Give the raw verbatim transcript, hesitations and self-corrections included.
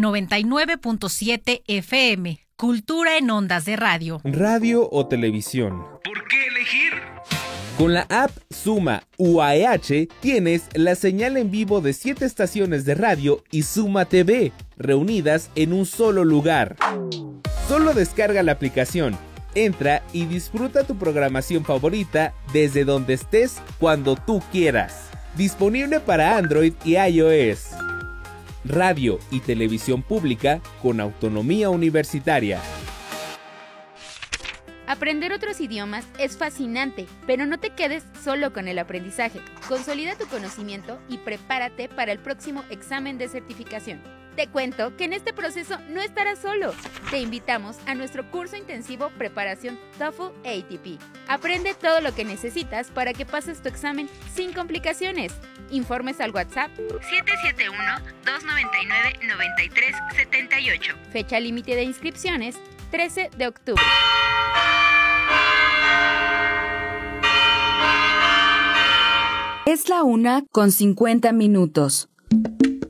noventa y nueve punto siete F M. Cultura en ondas de radio. Radio o televisión. ¿Por qué elegir? Con la app Suma U A E H tienes la señal en vivo de siete estaciones de radio y Suma T V, reunidas en un solo lugar. Solo descarga la aplicación, entra y disfruta tu programación favorita desde donde estés cuando tú quieras. Disponible para Android y iOS. Radio y televisión pública con autonomía universitaria. Aprender otros idiomas es fascinante, pero no te quedes solo con el aprendizaje. Consolida tu conocimiento y prepárate para el próximo examen de certificación. Te cuento que en este proceso no estarás solo. Te invitamos a nuestro curso intensivo Preparación TOEFL A T P. Aprende todo lo que necesitas para que pases tu examen sin complicaciones. Informes al WhatsApp siete siete uno, dos nueve nueve, nueve tres siete ocho. Fecha límite de inscripciones trece de octubre. Es la una con cincuenta minutos.